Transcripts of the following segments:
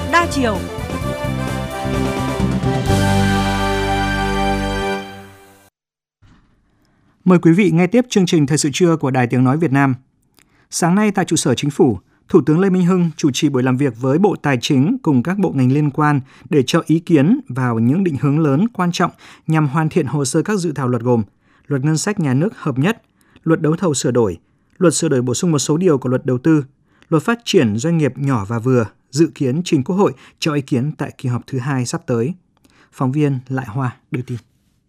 đa chiều. Mời quý vị nghe tiếp chương trình Thời sự trưa của Đài Tiếng Nói Việt Nam. Sáng nay tại trụ sở Chính phủ, Thủ tướng Lê Minh Hưng chủ trì buổi làm việc với Bộ Tài chính cùng các bộ ngành liên quan để cho ý kiến vào những định hướng lớn quan trọng nhằm hoàn thiện hồ sơ các dự thảo luật gồm Luật Ngân sách Nhà nước hợp nhất, Luật Đấu thầu sửa đổi, Luật sửa đổi bổ sung một số điều của Luật Đầu tư, Luật Phát triển doanh nghiệp nhỏ và vừa, dự kiến trình Quốc hội cho ý kiến tại kỳ họp thứ 2 sắp tới. Phóng viên Lại Hoa đưa tin.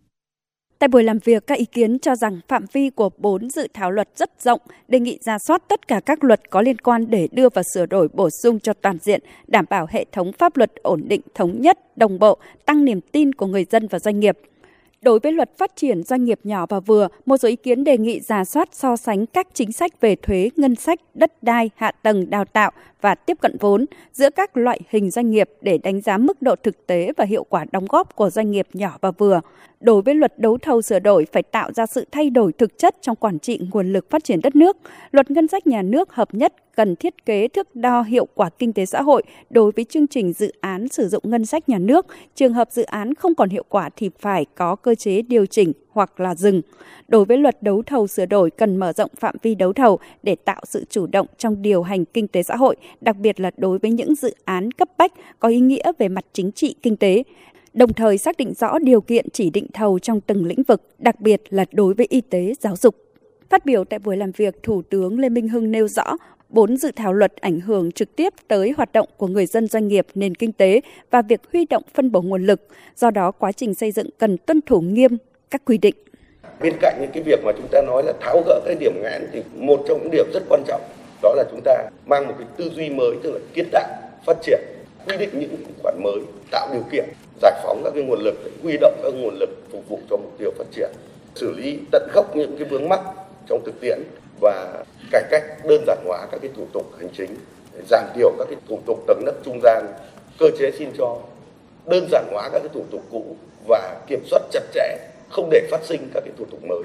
Tại buổi làm việc, các ý kiến cho rằng phạm vi của 4 dự thảo luật rất rộng, đề nghị rà soát tất cả các luật có liên quan để đưa vào sửa đổi bổ sung cho toàn diện, đảm bảo hệ thống pháp luật ổn định, thống nhất, đồng bộ, tăng niềm tin của người dân và doanh nghiệp. Đối với luật phát triển doanh nghiệp nhỏ và vừa, một số ý kiến đề nghị rà soát so sánh các chính sách về thuế, ngân sách, đất đai, hạ tầng, đào tạo và tiếp cận vốn giữa các loại hình doanh nghiệp để đánh giá mức độ thực tế và hiệu quả đóng góp của doanh nghiệp nhỏ và vừa. Đối với luật đấu thầu sửa đổi phải tạo ra sự thay đổi thực chất trong quản trị nguồn lực phát triển đất nước. Luật ngân sách nhà nước hợp nhất cần thiết kế thước đo hiệu quả kinh tế xã hội đối với chương trình dự án sử dụng ngân sách nhà nước. Trường hợp dự án không còn hiệu quả thì phải có cơ chế điều chỉnh hoặc là dừng. Đối với luật đấu thầu sửa đổi cần mở rộng phạm vi đấu thầu để tạo sự chủ động trong điều hành kinh tế xã hội, đặc biệt là đối với những dự án cấp bách có ý nghĩa về mặt chính trị kinh tế. Đồng thời xác định rõ điều kiện chỉ định thầu trong từng lĩnh vực, đặc biệt là đối với y tế, giáo dục. Phát biểu tại buổi làm việc, Thủ tướng Lê Minh Hưng nêu rõ 4 dự thảo luật ảnh hưởng trực tiếp tới hoạt động của người dân, doanh nghiệp, nền kinh tế và việc huy động phân bổ nguồn lực. Do đó, quá trình xây dựng cần tuân thủ nghiêm các quy định. Bên cạnh những cái việc mà chúng ta nói là tháo gỡ cái điểm nghẽn thì một trong những điểm rất quan trọng đó là chúng ta mang một cái tư duy mới, tức là kiến tạo, phát triển, quy định những khoản mới, tạo điều kiện giải phóng các cái nguồn lực, huy động các nguồn lực phục vụ cho mục tiêu phát triển, xử lý tận gốc những cái vướng mắc trong thực tiễn và cải cách đơn giản hóa các cái thủ tục hành chính, giảm thiểu các cái thủ tục tầng nấc trung gian, cơ chế xin cho, đơn giản hóa các cái thủ tục cũ và kiểm soát chặt chẽ không để phát sinh các cái thủ tục mới,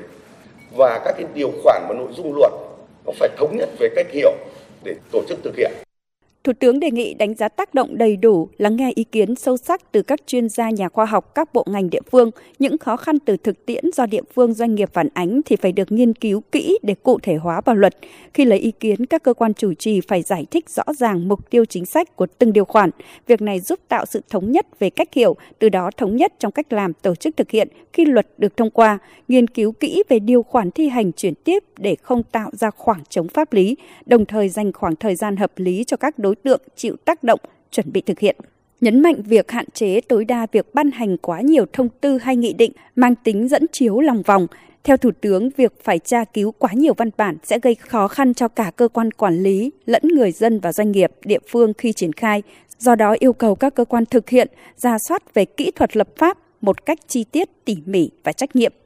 và các cái điều khoản và nội dung luật nó phải thống nhất về cách hiểu để tổ chức thực hiện. Thủ tướng đề nghị đánh giá tác động đầy đủ, lắng nghe ý kiến sâu sắc từ các chuyên gia, nhà khoa học, các bộ ngành địa phương. Những khó khăn từ thực tiễn do địa phương, doanh nghiệp phản ánh thì phải được nghiên cứu kỹ để cụ thể hóa vào luật. Khi lấy ý kiến, các cơ quan chủ trì phải giải thích rõ ràng mục tiêu chính sách của từng điều khoản. Việc này giúp tạo sự thống nhất về cách hiểu, từ đó thống nhất trong cách làm, tổ chức thực hiện khi luật được thông qua. Nghiên cứu kỹ về điều khoản thi hành chuyển tiếp để không tạo ra khoảng trống pháp lý, đồng thời dành khoảng thời gian hợp lý cho các đối tượng chịu tác động chuẩn bị thực hiện. Nhấn mạnh việc hạn chế tối đa việc ban hành quá nhiều thông tư hay nghị định mang tính dẫn chiếu lòng vòng. Theo Thủ tướng, việc phải tra cứu quá nhiều văn bản sẽ gây khó khăn cho cả cơ quan quản lý lẫn người dân và doanh nghiệp, địa phương khi triển khai. Do đó yêu cầu các cơ quan thực hiện rà soát về kỹ thuật lập pháp một cách chi tiết, tỉ mỉ và trách nhiệm.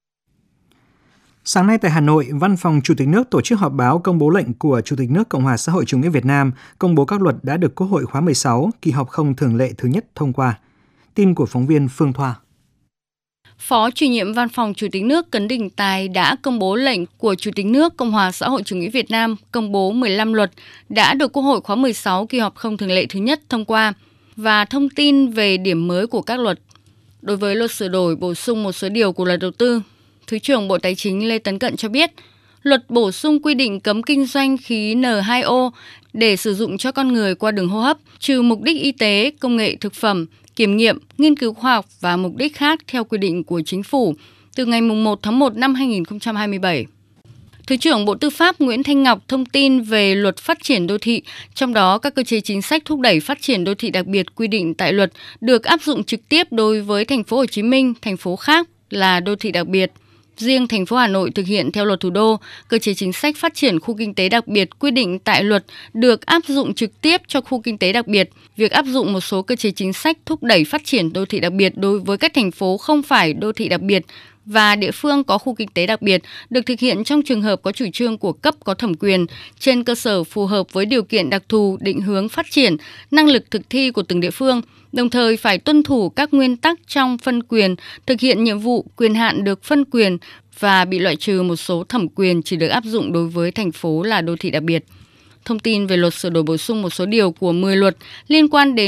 Sáng nay tại Hà Nội, Văn phòng Chủ tịch nước tổ chức họp báo công bố lệnh của Chủ tịch nước Cộng hòa xã hội chủ nghĩa Việt Nam công bố các luật đã được Quốc hội khóa 16, kỳ họp không thường lệ thứ nhất thông qua. Tin của phóng viên Phương Thoa. Phó Chủ nhiệm Văn phòng Chủ tịch nước Cấn Đình Tài đã công bố lệnh của Chủ tịch nước Cộng hòa xã hội chủ nghĩa Việt Nam công bố 15 luật đã được Quốc hội khóa 16, kỳ họp không thường lệ thứ nhất thông qua và thông tin về điểm mới của các luật. Đối với luật sửa đổi bổ sung một số điều của Luật Đầu tư, Thứ trưởng Bộ Tài chính Lê Tấn Cận cho biết, luật bổ sung quy định cấm kinh doanh khí N2O để sử dụng cho con người qua đường hô hấp, trừ mục đích y tế, công nghệ thực phẩm, kiểm nghiệm, nghiên cứu khoa học và mục đích khác theo quy định của Chính phủ từ ngày 1 tháng 1 năm 2027. Thứ trưởng Bộ Tư pháp Nguyễn Thanh Ngọc thông tin về luật phát triển đô thị, trong đó các cơ chế chính sách thúc đẩy phát triển đô thị đặc biệt quy định tại luật được áp dụng trực tiếp đối với thành phố Hồ Chí Minh, thành phố khác là đô thị đặc biệt. Riêng thành phố Hà Nội thực hiện theo luật thủ đô, cơ chế chính sách phát triển khu kinh tế đặc biệt quy định tại luật được áp dụng trực tiếp cho khu kinh tế đặc biệt. Việc áp dụng một số cơ chế chính sách thúc đẩy phát triển đô thị đặc biệt đối với các thành phố không phải đô thị đặc biệt và địa phương có khu kinh tế đặc biệt được thực hiện trong trường hợp có chủ trương của cấp có thẩm quyền trên cơ sở phù hợp với điều kiện đặc thù, định hướng phát triển, năng lực thực thi của từng địa phương, đồng thời phải tuân thủ các nguyên tắc trong phân quyền, thực hiện nhiệm vụ, quyền hạn được phân quyền và bị loại trừ một số thẩm quyền chỉ được áp dụng đối với thành phố là đô thị đặc biệt. Thông tin về luật sửa đổi bổ sung một số điều của 10 luật liên quan đến